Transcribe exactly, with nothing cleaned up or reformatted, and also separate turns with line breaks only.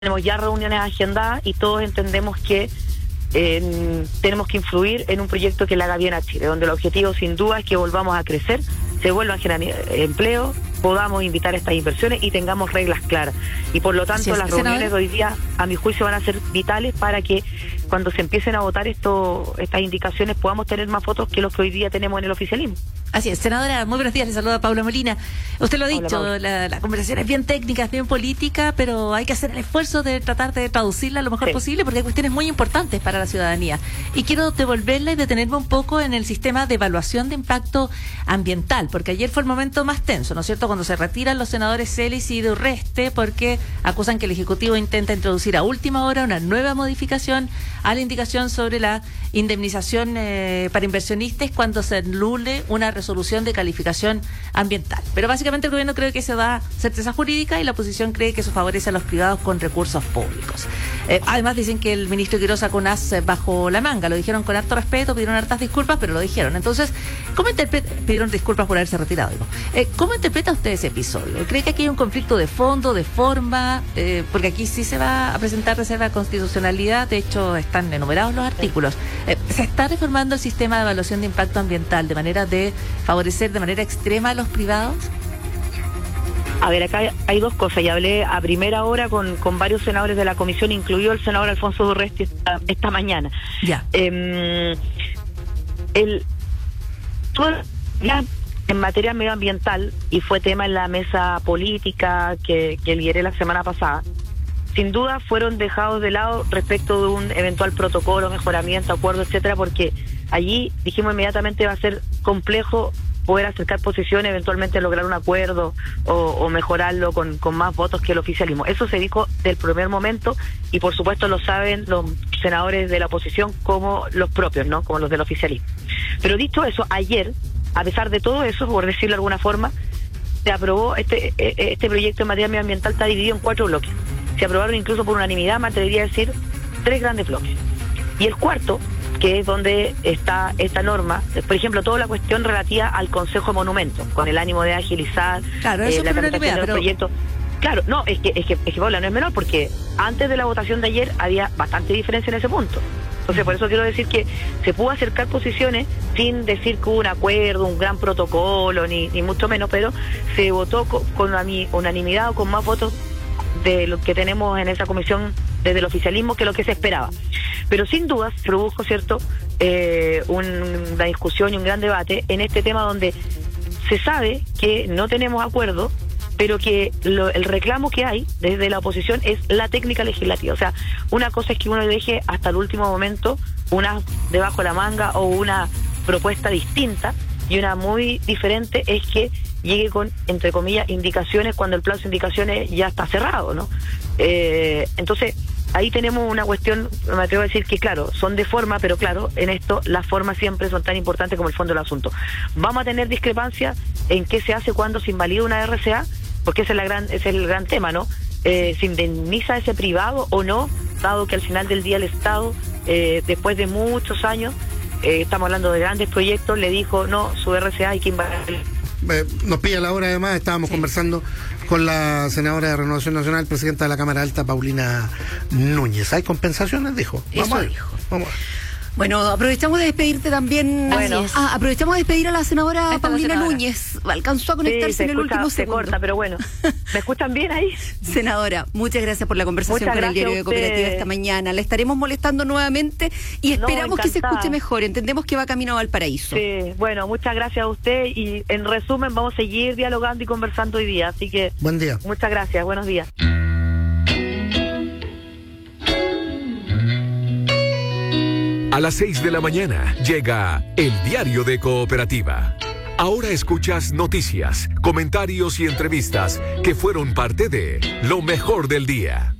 tenemos ya reuniones agendadas y todos entendemos que eh, tenemos que influir en un proyecto que le haga bien a Chile, donde el objetivo sin duda es que volvamos a crecer, se vuelvan a generar empleo, podamos invitar a estas inversiones y tengamos reglas claras. Y por lo tanto,
es,
las reuniones
senadora,
de hoy día, a mi juicio, van a ser vitales para que cuando se empiecen a votar esto, estas indicaciones podamos tener más votos que los que hoy día tenemos en el oficialismo.
Así es, senadora, muy buenos días, le saluda Paula Molina. Usted lo ha
Hola,
dicho,
Paula.
la, la conversación es bien técnica, es bien política, pero hay que hacer el esfuerzo de tratar de traducirla lo mejor
Sí.
posible porque hay cuestiones muy importantes para la ciudadanía. Y quiero devolverla y detenerme un poco en el sistema de evaluación de impacto ambiental, porque ayer fue el momento más tenso, ¿no es cierto?, cuando se retiran los senadores Celis y de Urreste porque acusan que el Ejecutivo intenta introducir a última hora una nueva modificación a la indicación sobre la indemnización eh, para inversionistas cuando se anule una resolución de calificación ambiental. Pero básicamente el gobierno cree que se da certeza jurídica y la oposición cree que eso favorece a los privados con recursos públicos. Eh, además dicen que el ministro Quirós sacó un as eh, bajo la manga, lo dijeron con harto respeto, pidieron hartas disculpas, pero lo dijeron. Entonces, ¿cómo interpreta? Pidieron disculpas por haberse retirado, digo. Eh, ¿Cómo interpreta usted ese episodio? ¿Cree que aquí hay un conflicto de fondo, de forma? Eh, porque aquí sí se va a presentar reserva de constitucionalidad, de hecho están enumerados los artículos. Eh, ¿Se está reformando el sistema de evaluación de impacto ambiental de manera de favorecer de manera extrema a los privados?
A ver, acá hay, hay dos cosas. Ya hablé a primera hora con, con varios senadores de la comisión, incluido el senador Alfonso Urresti esta, esta mañana.
Ya.
Eh, el, todo, ya en materia medioambiental, y fue tema en la mesa política que, que lideré la semana pasada, sin duda fueron dejados de lado respecto de un eventual protocolo, mejoramiento, acuerdo, etcétera, porque allí dijimos inmediatamente va a ser complejo poder acercar posiciones, eventualmente lograr un acuerdo o, o mejorarlo con, con más votos que el oficialismo. Eso se dijo del primer momento y por supuesto lo saben los senadores de la oposición como los propios, ¿no? Como los del oficialismo. Pero dicho eso, ayer, a pesar de todo eso, por decirlo de alguna forma, se aprobó este, este proyecto en materia medioambiental, está dividido en cuatro bloques. Se aprobaron incluso por unanimidad, me atrevería a decir, tres grandes bloques. Y el cuarto, que es donde está esta norma, por ejemplo, toda la cuestión relativa al Consejo de Monumentos, con el ánimo de agilizar
Claro,
eh,
eso
la
es
tramitación
unanimidad,
de los
pero...
proyectos. Claro, no, es que, es que, es que Paula, no es menor, porque antes de la votación de ayer había bastante diferencia en ese punto. Entonces, por eso quiero decir que se pudo acercar posiciones sin decir que hubo un acuerdo, un gran protocolo, ni, ni mucho menos, pero se votó con, con unanimidad o con más votos de lo que tenemos en esa comisión desde el oficialismo que lo que se esperaba. Pero sin duda se produjo, ¿cierto?, eh, un, una discusión y un gran debate en este tema donde se sabe que no tenemos acuerdo, pero que lo, el reclamo que hay desde la oposición es la técnica legislativa. O sea, una cosa es que uno deje hasta el último momento una debajo de la manga o una propuesta distinta, y una muy diferente es que llegue con, entre comillas, indicaciones cuando el plazo de indicaciones ya está cerrado, ¿no? Eh, entonces, ahí tenemos una cuestión, me atrevo a decir que, claro, son de forma, pero claro, en esto las formas siempre son tan importantes como el fondo del asunto. Vamos a tener discrepancias en qué se hace cuando se invalida una R C A, porque ese es, la gran, ese es el gran tema, ¿no? Eh, ¿Se indemniza a ese privado o no? Dado que al final del día el Estado, eh, después de muchos años, eh, estamos hablando de grandes proyectos, le dijo, no, su R C A hay que invalidar.
Eh, nos pilla la hora, además estábamos sí. conversando con la senadora de Renovación Nacional, presidenta de la Cámara Alta, Paulina Núñez. ¿Hay compensaciones? Dijo. Vamos
Eso
a ver.
dijo.
Vamos a ver.
Bueno, aprovechamos de despedirte también.
Bueno.
Ah, aprovechamos de despedir a la senadora
Esta
Paulina
la senadora.
Núñez. Alcanzó a conectarse
Sí, se
en el
escucha,
último
se
segundo.
corta, pero bueno. ¿Me escuchan bien ahí?
Senadora, muchas gracias por la conversación
Muchas
con el
gracias
Diario
a
de Cooperativa
ustedes.
esta mañana. La estaremos molestando nuevamente y
No,
esperamos que se
encantada.
escuche mejor. Entendemos que va camino a Valparaíso.
Sí, bueno, muchas gracias a usted y en resumen vamos a seguir dialogando y conversando hoy día, así que
Buen día.
muchas gracias, buenos días.
A las seis de la mañana llega el Diario de Cooperativa. Ahora escuchas noticias, comentarios y entrevistas que fueron parte de Lo Mejor del Día.